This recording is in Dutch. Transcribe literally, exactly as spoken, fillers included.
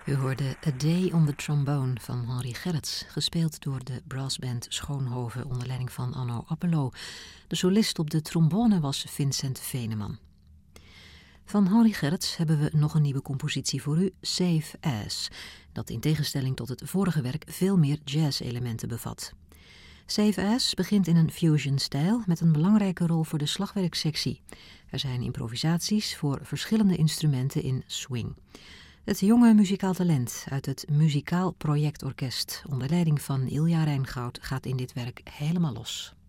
U hoorde A Day on the Trombone van Henry Gerrits, gespeeld door de brassband Schoonhoven onder leiding van Anno Appelo. De solist op de trombone was Vincent Veneman. Van Henry Gerrits hebben we nog een nieuwe compositie voor u, Save As, dat in tegenstelling tot het vorige werk veel meer jazz-elementen bevat. Save As begint in een fusion-stijl met een belangrijke rol voor de slagwerksectie. Er zijn improvisaties voor verschillende instrumenten in swing. Het jonge muzikaal talent uit het Muzikaal Projectorkest onder leiding van Ilja Rijngoud gaat in dit werk helemaal los.